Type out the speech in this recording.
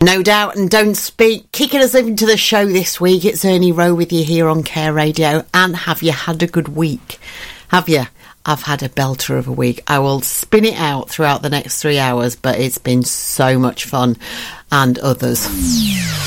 No doubt, and don't speak. Kicking us into the show this week, it's Ernie Rowe with you here on Care Radio. And have you had a good week? Have you? I've had a belter of a week. I will spin it out throughout the next 3 hours, but it's been so much fun, and others.